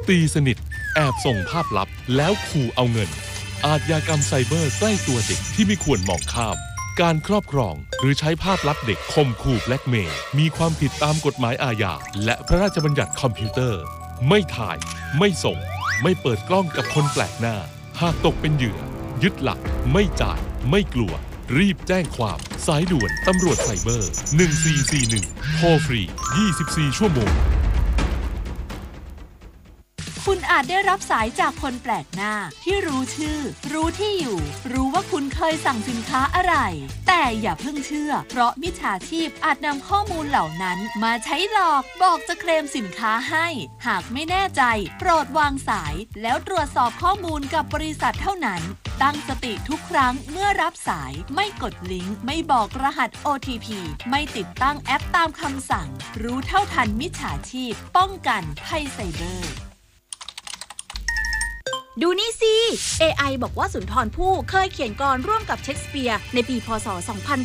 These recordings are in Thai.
ตีสนิทแอบส่งภาพลับแล้วขู่เอาเงินอาชญากรรมไซเบอร์ใกล้ตัวเด็กที่ไม่ควรมองข้ามการครอบครองหรือใช้ภาพลับเด็กข่มขู่แบล็กเมย์มีความผิดตามกฎหมายอาญาและพระราชบัญญัติคอมพิวเตอร์ไม่ถ่ายไม่ส่งไม่เปิดกล้องกับคนแปลกหน้าหากตกเป็นเหยื่อยึดหลักไม่จ่ายไม่กลัวรีบแจ้งความสายด่วนตำรวจไซเบอร์1441โทรฟรี24ชั่วโมงคุณอาจได้รับสายจากคนแปลกหน้าที่รู้ชื่อรู้ที่อยู่รู้ว่าคุณเคยสั่งสินค้าอะไรแต่อย่าเพิ่งเชื่อเพราะมิจฉาชีพอาจนำข้อมูลเหล่านั้นมาใช้หลอกบอกจะเคลมสินค้าให้หากไม่แน่ใจโปรดวางสายแล้วตรวจสอบข้อมูลกับบริษัทเท่านั้นตั้งสติทุกครั้งเมื่อรับสายไม่กดลิงก์ไม่บอกรหัส OTP ไม่ติดตั้งแอปตามคำสั่งรู้เท่าทันมิจฉาชีพป้องกันภัยไซเบอร์ดูนี่สิ AI บอกว่าสุนทรภู่เคยเขียนกลอนร่วมกับเชคสเปียร์ในปีพ.ศ.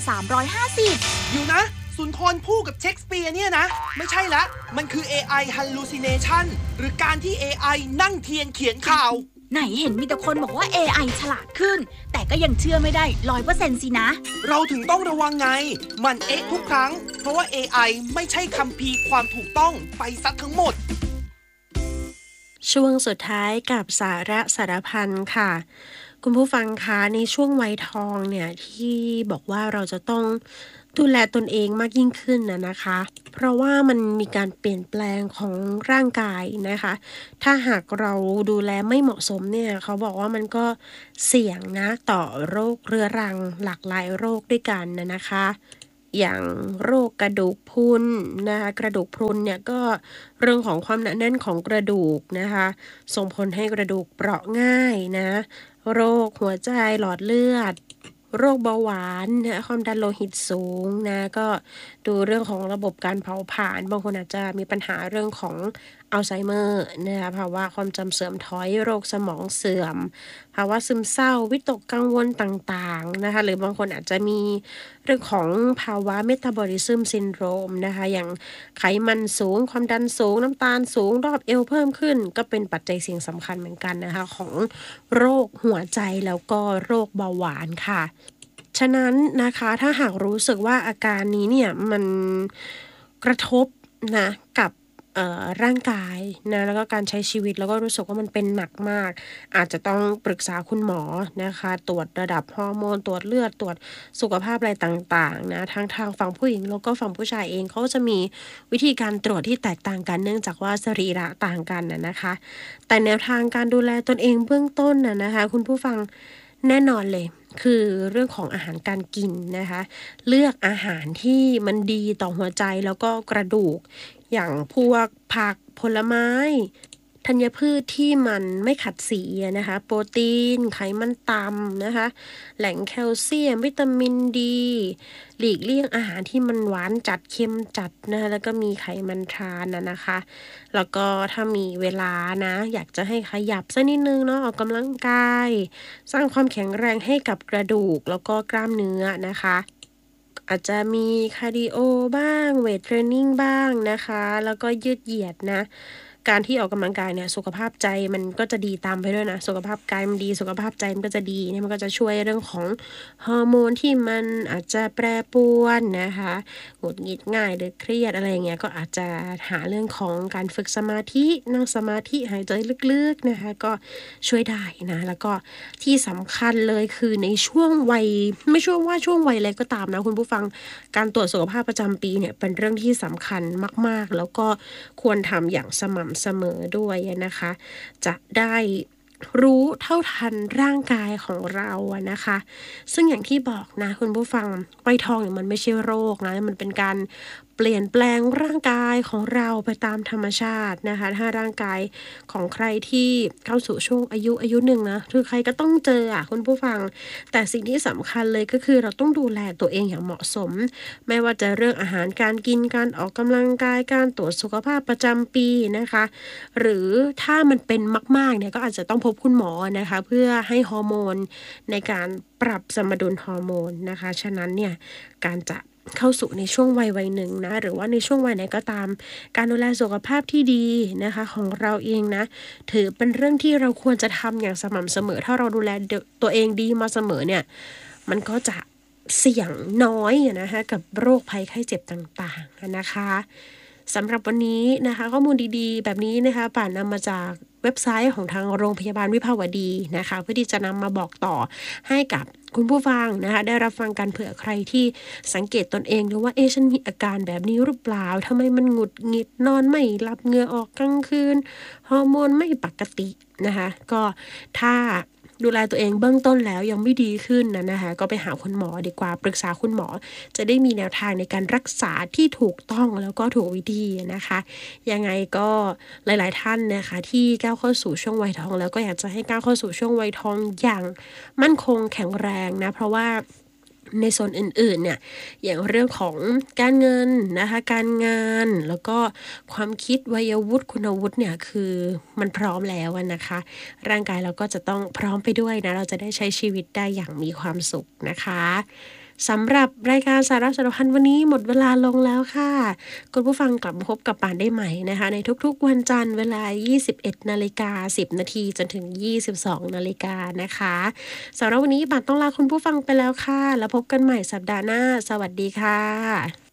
2350 อยู่นะสุนทรภู่กับเชคสเปียร์เนี่ยนะไม่ใช่ละมันคือ AI hallucination หรือการที่ AI นั่งเทียนเขียนข่าวไหนเห็นมีแต่คนบอกว่า AI ฉลาดขึ้นแต่ก็ยังเชื่อไม่ได้ 100% สินะเราถึงต้องระวังไงมันทุกครั้งเพราะว่า AI ไม่ใช่คัมภีร์ความถูกต้องไปซะทั้งหมดช่วงสุดท้ายกับสาระสารพันค่ะคุณผู้ฟังคะในช่วงวัยทองเนี่ยที่บอกว่าเราจะต้องดูแลตนเองมากยิ่งขึ้นนะคะเพราะว่ามันมีการเปลี่ยนแปลงของร่างกายนะคะถ้าหากเราดูแลไม่เหมาะสมเนี่ยเขาบอกว่ามันก็เสี่ยงนะต่อโรคเรื้อรังหลากหลายโรคด้วยกันนะคะอย่างโรคกระดูกพรุนนะคะกระดูกพรุนเนี่ยก็เรื่องของความหนาแน่นของกระดูกนะคะส่งผลให้กระดูกเปราะง่ายนะโรคหัวใจหลอดเลือดโรคเบาหวานนะความดันโลหิตสูงนะก็ดูเรื่องของระบบการเผาผลาญบางคนอาจจะมีปัญหาเรื่องของอัลไซเมอร์นะคะภาวะความจำเสื่อมถอยโรคสมองเสื่อมภาวะซึมเศร้าวิตกกังวลต่างๆนะคะหรือบางคนอาจจะมีเรื่องของภาวะเมตาบอลิซึมซินโดรมนะคะอย่างไขมันสูงความดันสูงน้ำตาลสูงรอบเอวเพิ่มขึ้นก็เป็นปัจจัยเสี่ยงสำคัญเหมือนกันนะคะของโรคหัวใจแล้วก็โรคเบาหวานค่ะฉะนั้นนะคะถ้าหากรู้สึกว่าอาการนี้เนี่ยมันกระทบนะกับร่างกายนะแล้วก็การใช้ชีวิตแล้วก็รู้สึกว่ามันเป็นหนักมากอาจจะต้องปรึกษาคุณหมอนะคะตรวจระดับฮอร์โมนตรวจเลือดตรวจสุขภาพอะไรต่างๆนะทางฝั่งผู้หญิงแล้วก็ฝั่งผู้ชายเองเขาจะมีวิธีการตรวจที่แตกต่างกันเนื่องจากว่าสรีระต่างกันนะคะแต่แนวทางการดูแลตนเองเบื้องต้นนะคะคุณผู้ฟังแน่นอนเลยคือเรื่องของอาหารการกินนะคะเลือกอาหารที่มันดีต่อหัวใจแล้วก็กระดูกอย่างพวกผักผลไม้ธัญพืชที่มันไม่ขัดสีนะคะโปรตีนไขมันต่ำนะคะแหล่งแคลเซียมวิตามินดีหลีกเลี่ยงอาหารที่มันหวานจัดเค็มจัดนะแล้วก็มีไขมันทรานนะคะแล้วก็ถ้ามีเวลานะอยากจะให้ขยับสักนิดนึงเนาะออกกำลังกายสร้างความแข็งแรงให้กับกระดูกแล้วก็กล้ามเนื้อนะคะอาจจะมีคาร์ดิโอบ้างเวทเทรนนิ่งบ้างนะคะแล้วก็ยืดเหยียดนะการที่ออกกำลังกายเนี่ยสุขภาพใจมันก็จะดีตามไปด้วยนะสุขภาพกายมันดีสุขภาพใจมันก็จะดีเนี่ยมันก็จะช่วยเรื่องของฮอร์โมนที่มันอาจจะแปรปรวนนะคะหงุดหงิดง่ายหรือเครียดอะไรอย่างเงี้ยก็อาจจะหาเรื่องของการฝึกสมาธินั่งสมาธิหายใจลึกๆนะคะก็ช่วยได้นะแล้วก็ที่สำคัญเลยคือในช่วงวัยไม่ช่วงว่าช่วงวัยอะไรก็ตามนะคุณผู้ฟังการตรวจสุขภาพประจำปีเนี่ยเป็นเรื่องที่สำคัญมากๆแล้วก็ควรทำอย่างสม่ำเสมอด้วยนะคะจะได้รู้เท่าทันร่างกายของเรานะคะซึ่งอย่างที่บอกนะคุณผู้ฟังวัยทองเนี่ยมันไม่ใช่โรคนะมันเป็นการเปลี่ยนแปลงร่างกายของเราไปตามธรรมชาตินะคะถ้าร่างกายของใครที่เข้าสู่ช่วงอายุหนึ่งนะคือใครก็ต้องเจอคุณผู้ฟังแต่สิ่งที่สำคัญเลยก็คือเราต้องดูแลตัวเองอย่างเหมาะสมไม่ว่าจะเรื่องอาหารการกินการออกกำลังกายการตรวจสุขภาพประจำปีนะคะหรือถ้ามันเป็นมากๆเนี่ยก็อาจจะต้องพบคุณหมอนะคะเพื่อให้ฮอร์โมนในการปรับสมดุลฮอร์โมนนะคะฉะนั้นเนี่ยการจะเข้าสู่ในช่วงวัยหนึ่งนะหรือว่าในช่วงวัยไหนก็ตามการดูแลสุขภาพที่ดีนะคะของเราเองนะถือเป็นเรื่องที่เราควรจะทำอย่างสม่ำเสมอถ้าเราดูแลตัวเองดีมาเสมอเนี่ยมันก็จะเสี่ยงน้อยนะคะกับโรคภัยไข้เจ็บต่างๆนะคะสำหรับวันนี้นะคะข้อมูลดีๆแบบนี้นะคะป่านนำมาจากเว็บไซต์ของทางโรงพยาบาลวิภาวดีนะคะเพื่อที่จะนำมาบอกต่อให้กับคุณผู้ฟังนะคะได้รับฟังกันเผื่อใครที่สังเกตตนเองหรือว่าฉันมีอาการแบบนี้หรือเปล่าทำไมมันหงุดหงิดนอนไม่หลับเหงื่อออกกลางคืนฮอร์โมนไม่ปกตินะคะก็ถ้าดูแลตัวเองเบื้องต้นแล้วยังไม่ดีขึ้นนะคะก็ไปหาคุณหมอดีกว่าปรึกษาคุณหมอจะได้มีแนวทางในการรักษาที่ถูกต้องแล้วก็ถูกวิธีนะคะยังไงก็หลายๆท่านนะคะที่ก้าวเข้าสู่ช่วงวัยทองแล้วก็อยากจะให้ก้าวเข้าสู่ช่วงวัยทองอย่างมั่นคงแข็งแรงนะเพราะว่าในส่วนอื่นๆเนี่ยอย่างเรื่องของการเงินนะคะการงานแล้วก็ความคิดวัยวุฒิคุณวุฒิเนี่ยคือมันพร้อมแล้วนะคะร่างกายเราก็จะต้องพร้อมไปด้วยนะเราจะได้ใช้ชีวิตได้อย่างมีความสุขนะคะสำหรับรายการสาระสารพันวันนี้หมดเวลาลงแล้วค่ะคุณผู้ฟังกลับมาพบกับป่านได้ใหม่นะคะในทุกๆวันจันทร์เวลา 21:10 นาทีจนถึง 22:00 นนะคะสำหรับวันนี้ป่านต้องลาคุณผู้ฟังไปแล้วค่ะแล้วพบกันใหม่สัปดาห์หน้าสวัสดีค่ะ